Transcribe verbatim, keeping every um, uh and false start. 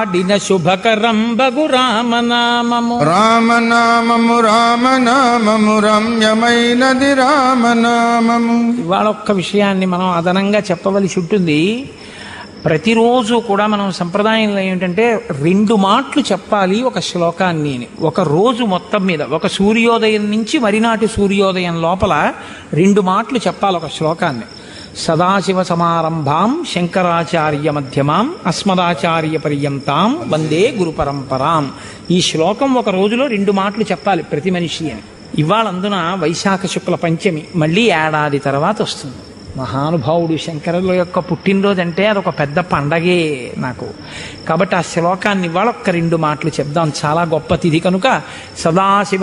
డిన శుభకరం బగు రామనామము రామనామము రామనామము రమ్యమైనది రామనామము. ఇవాళ ఒక్క విషయాన్ని మనం అదనంగా చెప్పవలసి ఉంటుంది. ప్రతిరోజు కూడా మనం సంప్రదాయంలో ఏమిటంటే రెండు మాటలు చెప్పాలి ఒక శ్లోకాన్ని. ఒక రోజు మొత్తం మీద ఒక సూర్యోదయం నుంచి మరినాటి సూర్యోదయం లోపల రెండు మాటలు చెప్పాలి ఒక శ్లోకాన్ని. సదాశివ సమారంభాం శంకరాచార్య మధ్యమాం అస్మదాచార్య పర్యంతాం వందే గురు పరంపరాం. ఈ శ్లోకం ఒక రోజులో రెండు మాటలు చెప్పాలి ప్రతి మనిషి అని. ఇవాళ అందున వైశాఖ శుక్ల పంచమి, మళ్ళీ ఏడాది తర్వాత వస్తుంది. మహానుభావుడు శంకరుల యొక్క పుట్టినరోజు అంటే అదొక పెద్ద పండగే నాకు. కాబట్టి ఆ శ్లోకాన్ని ఇవాళ ఒక్క రెండు మాటలు చెప్దాం. చాలా గొప్ప తిథి కనుక సదాశివ